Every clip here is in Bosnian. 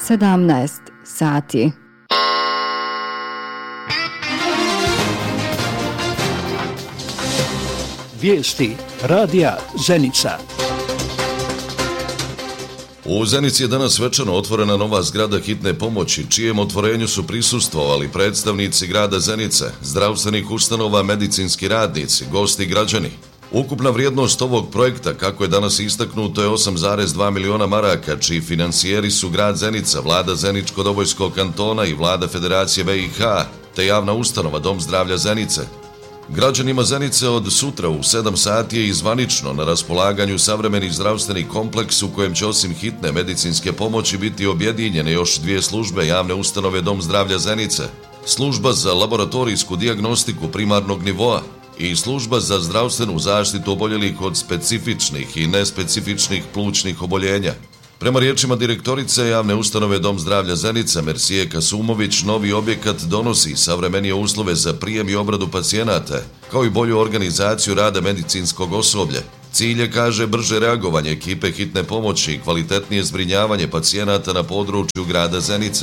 17 sati. Vijesti radija Zenica. U Zenici je danas svečano otvorena nova zgrada hitne pomoći, čijem otvorenju su prisustvovali predstavnici grada Zenice, zdravstvenih ustanova, medicinski radnici, gosti i građani. Ukupna vrijednost ovog projekta, kako je danas istaknuto, je 8,2 miliona maraka, čiji financijeri su grad Zenica, vlada Zeničko-Dobojskog kantona i vlada Federacije BiH, te javna ustanova Dom zdravlja Zenice. Građanima Zenice od sutra u 7 sati je zvanično na raspolaganju savremeni zdravstveni kompleks u kojem će osim hitne medicinske pomoći biti objedinjene još 2 službe javne ustanove Dom zdravlja Zenice, služba za laboratorijsku dijagnostiku primarnog nivoa i služba za zdravstvenu zaštitu oboljelih od specifičnih i nespecifičnih plućnih oboljenja. Prema riječima direktorice javne ustanove Dom zdravlja Zenica Mersije Kasumović, novi objekat donosi savremenije uslove za prijem i obradu pacijenata, kao i bolju organizaciju rada medicinskog osoblja. Cilj je, kaže, brže reagovanje ekipe hitne pomoći i kvalitetnije zbrinjavanje pacijenata na području grada Zenice.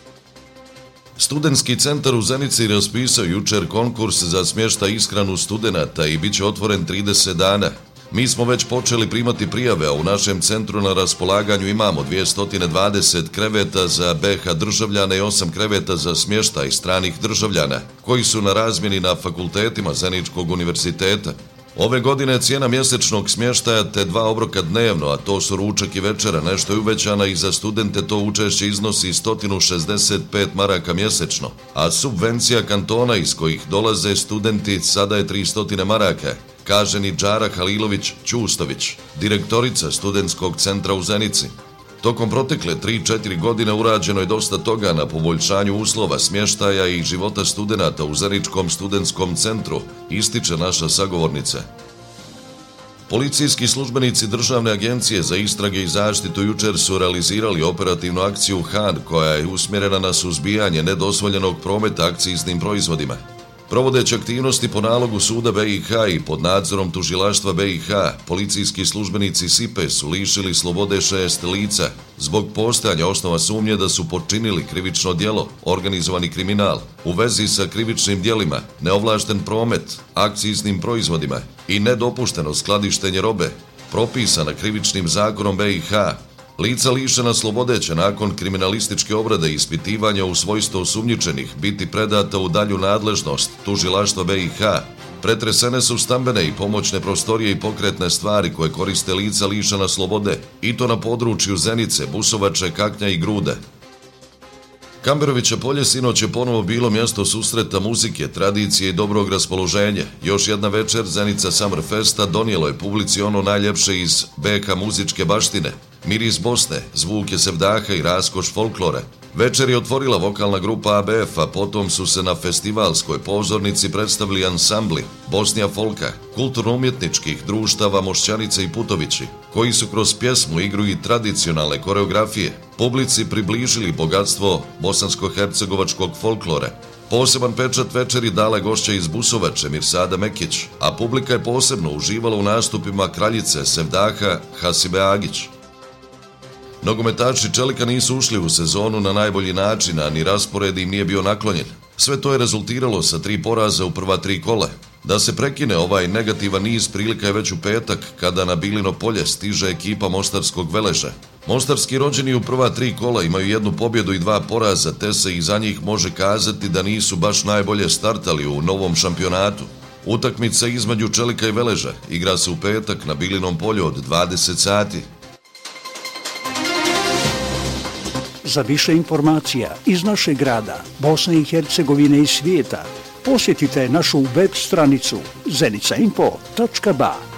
Studentski centar u Zenici raspisao jučer konkurs za smještaj i ishranu studenata i bit će otvoren 30 dana. Mi smo već počeli primati prijave, a u našem centru na raspolaganju imamo 220 kreveta za BiH državljane i 8 kreveta za smještaj stranih državljana, koji su na razmjeni na fakultetima Zeničkog univerziteta. Ove godine cijena mjesečnog smještaja te 2 obroka dnevno, a to su ručak i večera, nešto je uvećana i za studente to učešće iznosi 165 maraka mjesečno, a subvencija kantona iz kojih dolaze studenti sada je 300 maraka, kaže Nidžara Halilović-Ćustović, direktorica studentskog centra u Zenici. Tokom protekle 3-4 godine urađeno je dosta toga na poboljšanju uslova smještaja i života studenata u Zeničkom studentskom centru, ističe naša sagovornica. Policijski službenici Državne agencije za istrage i zaštitu jučer su realizirali operativnu akciju Han, koja je usmjerena na suzbijanje nedozvoljenog prometa akciznim proizvodima. Provodeći aktivnosti po nalogu suda BiH i pod nadzorom tužilaštva BiH, policijski službenici SIPE su lišili slobode 6 lica zbog postojanja osnova sumnje da su počinili krivično djelo, organizovani kriminal, u vezi sa krivičnim djelima, neovlašten promet, akciznim proizvodima i nedopušteno skladištenje robe, propisana krivičnim zakonom BiH. Lica lišena slobode će nakon kriminalističke obrade i ispitivanja u svojstvu osumnjičenih biti predata u dalju nadležnost tužilaštva BiH. Pretresene su stambene i pomoćne prostorije i pokretne stvari koje koriste lica lišena slobode, i to na području Zenice, Busovače, Kaknja i Grude. Kamberovića polje sinoć je ponovo bilo mjesto susreta muzike, tradicije i dobrog raspoloženja. Još jedna večer Zenica Summer Festa donijelo je publici ono najljepše iz BiH muzičke baštine. Miris Bosne, zvuke sevdaha i raskoš folklora. Večer je otvorila vokalna grupa ABF, a potom su se na festivalskoj pozornici predstavili ansambli Bosnija folka, kulturno-umjetničkih društava Mošćanice i Putovići, koji su kroz pjesmu, igru i tradicionalne koreografije publici približili bogatstvo bosansko-hercegovačkog folklora. Poseban pečat večeri dala gošća iz Busovače Mirsada Mekić, a publika je posebno uživala u nastupima kraljice sevdaha Hasibe Agić. Nogometaši Čelika nisu ušli u sezonu na najbolji način, a ni raspored im nije bio naklonjen. Sve to je rezultiralo sa 3 poraza u prva 3 kola. Da se prekine ovaj negativan niz prilika je već u petak, kada na Bilino polje stiže ekipa Mostarskog Veleža. Mostarski rođeni u prva 3 kola imaju 1 pobjedu i 2 poraza, te se i za njih može kazati da nisu baš najbolje startali u novom šampionatu. Utakmica između Čelika i Veleža igra se u petak na Bilinom polju od 20 sati. Za više informacija iz našeg grada, Bosne i Hercegovine i svijeta, posjetite našu web stranicu zenicainfo.ba.